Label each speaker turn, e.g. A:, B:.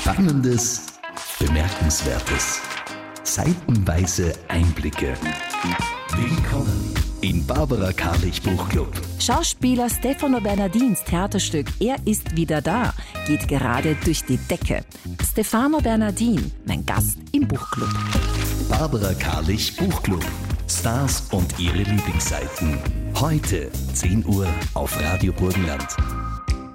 A: Spannendes, Bemerkenswertes, seitenweise Einblicke. Willkommen im Barbara Karlich Buchclub.
B: Schauspieler Stefano Bernardins Theaterstück Er ist wieder da geht gerade durch die Decke. Stefano Bernardin, mein Gast im Buchclub.
A: Barbara Karlich Buchclub. Stars und ihre Lieblingsseiten. Heute 10 Uhr auf Radio Burgenland.